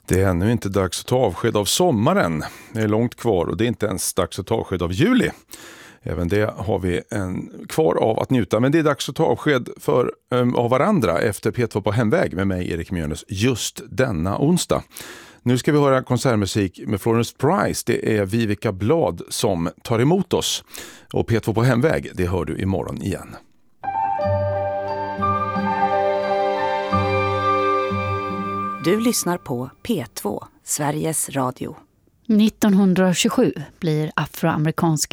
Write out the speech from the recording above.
Det är ännu inte dags att ta avsked av sommaren. Det är långt kvar och det är inte ens dags att ta avsked av juli. Även det har vi kvar av att njuta. Men det är dags att ta avsked av varandra efter P2 på hemväg med mig, Erik Mjörnes, just denna onsdag. Nu ska vi höra konsertmusik med Florence Price. Det är Vivica Blad som tar emot oss. Och P2 på hemväg, det hör du imorgon igen. Du lyssnar på P2, Sveriges Radio. 1927 blir afroamerikansk